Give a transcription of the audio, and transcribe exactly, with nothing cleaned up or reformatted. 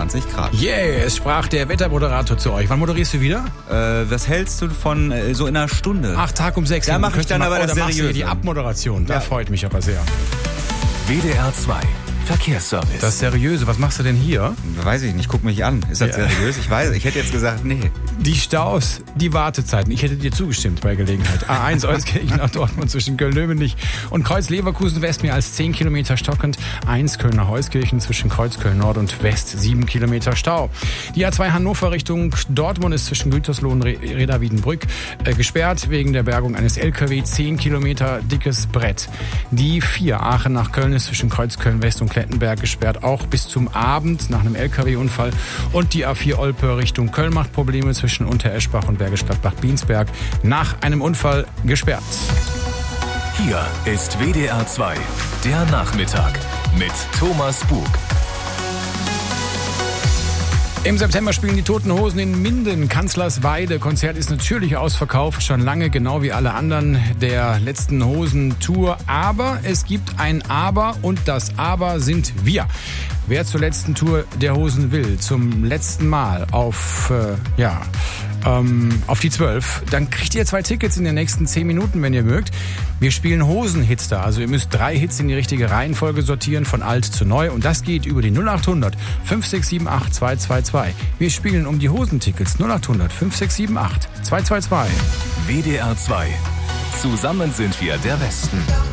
fünfundzwanzig Grad. Yeah, es sprach der Wettermoderator zu euch. Wann moderierst du wieder? Äh, was hältst du von äh, so in einer Stunde? Ach, Tag um sechs. Da mache ich dann mal, aber das Seriöse. Seriöse. Die Abmoderation, da Ja. freut mich aber sehr. W D R zwei Verkehrsservice. Das Seriöse, was machst du denn hier? Weiß ich nicht, guck mich an. Ist das Ja. seriös? Ich weiß, ich hätte jetzt gesagt, nee. Die Staus, die Wartezeiten. Ich hätte dir zugestimmt bei Gelegenheit. A eins Euskirchen nach Dortmund zwischen Köln-Löwenich und Kreuz-Leverkusen-West mehr als zehn Kilometer stockend. eins Köln nach Euskirchen zwischen Kreuz-Köln-Nord und West sieben Kilometer Stau. Die A zwei Hannover Richtung Dortmund ist zwischen Gütersloh und Reda Wiedenbrück äh, gesperrt wegen der Bergung eines L K W. zehn Kilometer dickes Brett. Die vier Aachen nach Köln ist zwischen Kreuz-Köln-West und Klettenberg gesperrt, auch bis zum Abend nach einem L K W-Unfall. Und die A vier Olpe Richtung Köln macht Probleme zwischen Untereschbach und Bergisch Gladbach-Biensberg nach einem Unfall gesperrt. Hier ist W D R zwei, der Nachmittag mit Thomas Bug. Im September spielen die Toten Hosen in Minden, Kanzlersweide. Konzert ist natürlich ausverkauft, schon lange, genau wie alle anderen der letzten Hosen-Tour. Aber es gibt ein Aber und das Aber sind wir. Wer zur letzten Tour der Hosen will, zum letzten Mal auf, äh, ja, ähm, auf die zwölf, dann kriegt ihr zwei Tickets in den nächsten zehn Minuten, wenn ihr mögt. Wir spielen Hosenhits da, also ihr müsst drei Hits in die richtige Reihenfolge sortieren, von alt zu neu. Und das geht über die null acht hundert fünf sechs sieben acht zwei zwei zwei. Wir spielen um die Hosentickets null acht hundert fünf sechs sieben acht zwei zwei zwei. W D R zwei. Zusammen sind wir der Westen.